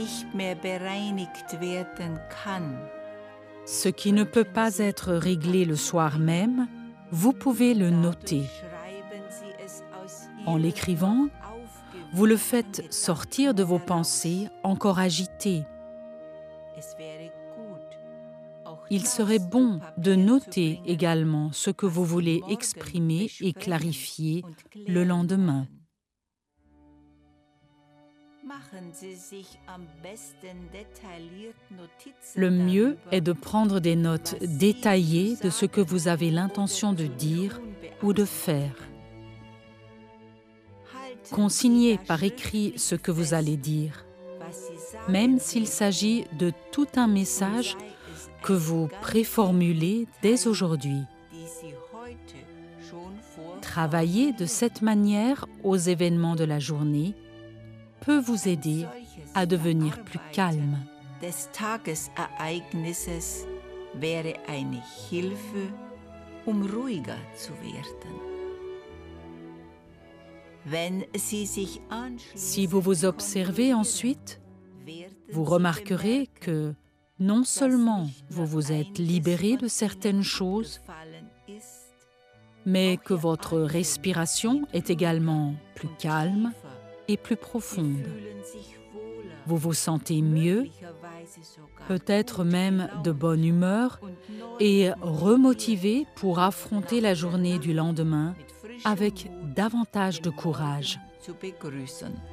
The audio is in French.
Ce qui ne peut pas être réglé le soir même, vous pouvez le noter. En l'écrivant, vous le faites sortir de vos pensées encore agitées. Il serait bon de noter également ce que vous voulez exprimer et clarifier le lendemain. Le mieux est de prendre des notes détaillées de ce que vous avez l'intention de dire ou de faire. Consignez par écrit ce que vous allez dire, même s'il s'agit de tout un message que vous préformulez dès aujourd'hui. Travailler de cette manière aux événements de la journée peut vous aider à devenir plus calme. Si vous vous observez ensuite, vous remarquerez que non seulement vous vous êtes libéré de certaines choses, mais que votre respiration est également plus calme et plus profonde. Vous vous sentez mieux, peut-être même de bonne humeur et remotivé pour affronter la journée du lendemain avec davantage de courage.